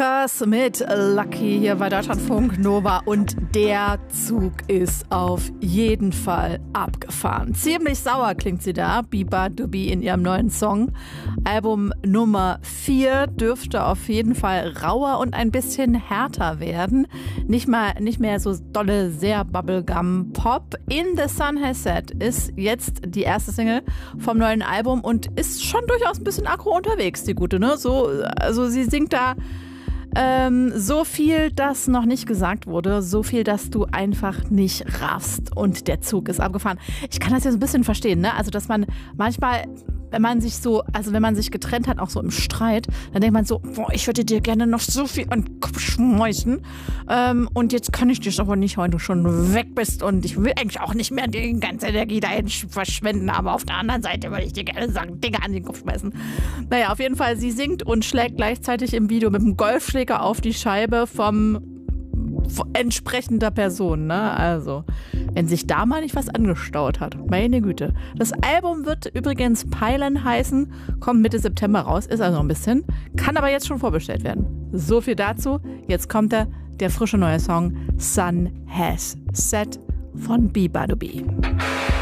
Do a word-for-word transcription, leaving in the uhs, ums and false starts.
Rockers mit Lucky hier bei Deutschlandfunk Nova und der Zug ist auf jeden Fall abgefahren. Ziemlich sauer klingt sie da, Biba Dubi in ihrem neuen Song. Album Nummer vier dürfte auf jeden Fall rauer und ein bisschen härter werden. Nicht mal, nicht mehr so dolle, sehr Bubblegum-Pop. In the Sun Has Set ist jetzt die erste Single vom neuen Album und ist schon durchaus ein bisschen aggro unterwegs, die Gute, ne? So, also sie singt da Ähm, so viel, das noch nicht gesagt wurde, so viel, dass du einfach nicht raffst und der Zug ist abgefahren. Ich kann das ja so ein bisschen verstehen, ne? Also, dass man manchmal, wenn man sich so, also wenn man sich getrennt hat, auch so im Streit, dann denkt man so, boah, ich würde dir gerne noch so viel an den Kopf schmeißen ähm, und jetzt kann ich dich aber nicht, weil du schon weg bist und ich will eigentlich auch nicht mehr die ganze Energie dahin verschwenden, aber auf der anderen Seite würde ich dir gerne sagen, Dinge an den Kopf schmeißen. Naja, auf jeden Fall, sie singt und schlägt gleichzeitig im Video mit dem Golfschläger auf die Scheibe vom entsprechender Person, ne? Also, wenn sich da mal nicht was angestaut hat. Meine Güte. Das Album wird übrigens Peilen heißen, kommt Mitte September raus, ist also noch ein bisschen, kann aber jetzt schon vorbestellt werden. So viel dazu. Jetzt kommt der, der frische neue Song Sun Has Set von Biba Dubi.